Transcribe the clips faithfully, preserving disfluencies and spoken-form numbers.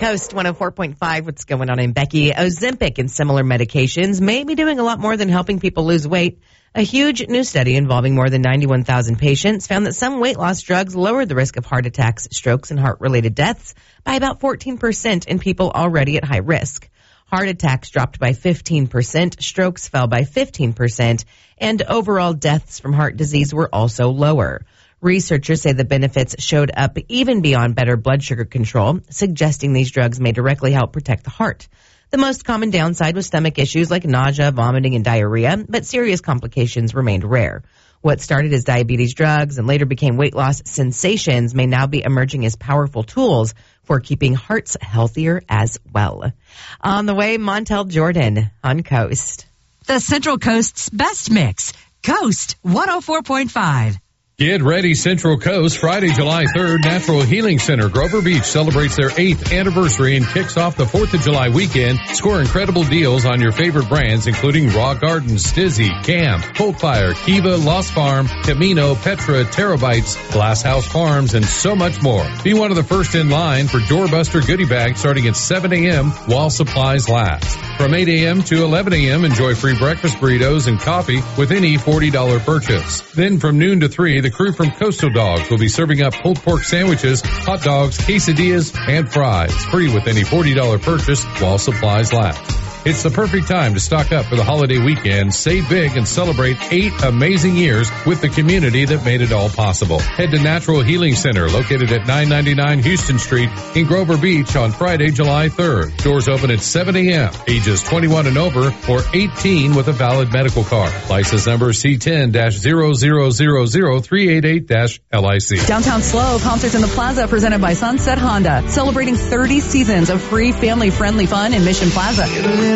Coast one oh four point five. What's going on in Becky? Ozempic and similar medications may be doing a lot more than helping people lose weight. A huge new study involving more than ninety-one thousand patients found that some weight loss drugs lowered the risk of heart attacks, strokes, and heart-related deaths by about fourteen percent in people already at high risk. Heart attacks dropped by fifteen percent, strokes fell by fifteen percent, and overall deaths from heart disease were also lower. Researchers say the benefits showed up even beyond better blood sugar control, suggesting these drugs may directly help protect the heart. The most common downside was stomach issues like nausea, vomiting, and diarrhea, but serious complications remained rare. What started as diabetes drugs and later became weight loss sensations may now be emerging as powerful tools for keeping hearts healthier as well. On the way, Montel Jordan on Coast. The Central Coast's best mix. Coast one oh four point five. Get ready, Central Coast. Friday, July third, Natural Healing Center, Grover Beach, celebrates their eighth anniversary and kicks off the fourth of July weekend. Score incredible deals on your favorite brands, including Raw Gardens, Stizzy, Cam, Coldfire, Kiva, Lost Farm, Camino, Petra, Terabytes, Glass House Farms, and so much more. Be one of the first in line for Doorbuster goodie bags starting at seven a.m. while supplies last. From eight a.m. to eleven a.m., enjoy free breakfast burritos and coffee with any forty dollars purchase. Then from noon to three, the crew from Coastal Dogs will be serving up pulled pork sandwiches, hot dogs, quesadillas, and fries, free with any forty dollars purchase while supplies last. It's the perfect time to stock up for the holiday weekend, save big, and celebrate eight amazing years with the community that made it all possible. Head to Natural Healing Center, located at nine ninety-nine Houston Street in Grover Beach on Friday, July third. Doors open at seven a.m. Ages twenty-one and over or eighteen with a valid medical card. License number C ten zero zero zero zero three eight eight L I C. Downtown Slow, concerts in the Plaza presented by Sunset Honda, celebrating thirty seasons of free family-friendly fun in Mission Plaza.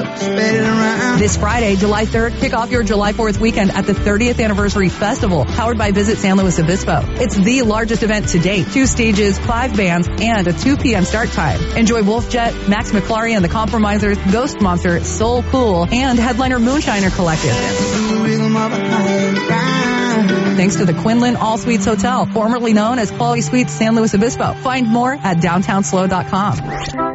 This Friday, July third, kick off your July fourth weekend at the thirtieth Anniversary Festival, powered by Visit San Luis Obispo. It's the largest event to date. Two stages, five bands, and a two p.m. start time. Enjoy Wolfjet, Max McClary and the Compromisers, Ghost Monster, Soul Cool, and headliner Moonshiner Collective. Thanks to the Quinlan All Suites Hotel, formerly known as Quality Suites San Luis Obispo. Find more at downtown slow dot com.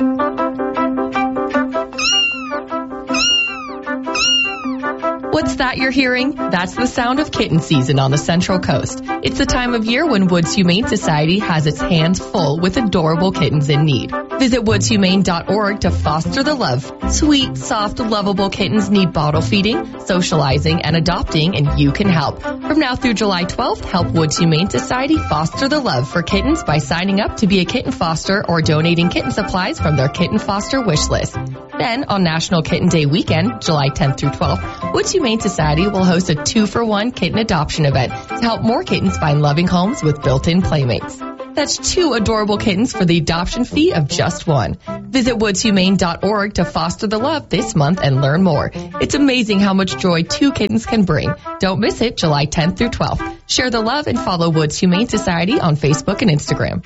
What's that you're hearing? That's the sound of kitten season on the Central Coast. It's the time of year when Woods Humane Society has its hands full with adorable kittens in need. Visit woods humane dot org to foster the love. Sweet, soft, lovable kittens need bottle feeding, socializing, and adopting, and you can help. From now through July twelfth, help Woods Humane Society foster the love for kittens by signing up to be a kitten foster or donating kitten supplies from their kitten foster wish list. Then, on National Kitten Day weekend, July tenth through twelfth, Woods Humane Society will host a two-for-one kitten adoption event to help more kittens find loving homes with built-in playmates. That's two adorable kittens for the adoption fee of just one. Visit woods humane dot org to foster the love this month and learn more. It's amazing how much joy two kittens can bring. Don't miss it, July tenth through twelfth. Share the love and follow Woods Humane Society on Facebook and Instagram.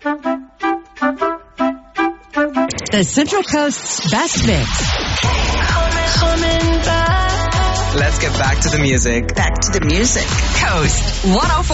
The Central Coast's best mix. Let's get back to the music. Back to the music. Coast one oh four.